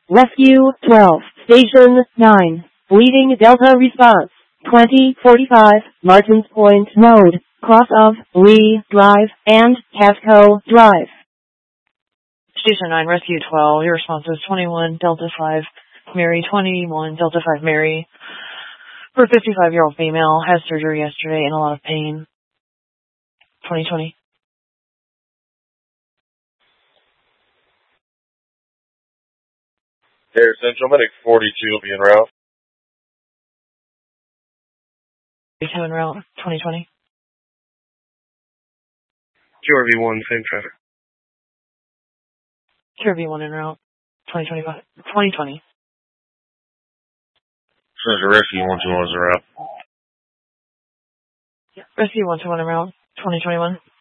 Rescue 12, Station 9, Bleeding Delta Response, 2045, Martins Point Road, cross of Lee Drive and Casco Drive. Station 9, Rescue 12, your response is 21 Delta 5 Mary, 21 Delta 5 Mary. For a 55-year-old female, had surgery yesterday in a lot of pain. 2020. Air Central, Medic 42 will be en route. 42 en route, 2020. QRV1, same traffic. QRV1 en route, 2020. Center Rescue 121 is en route. Rescue 121 en route, 2021.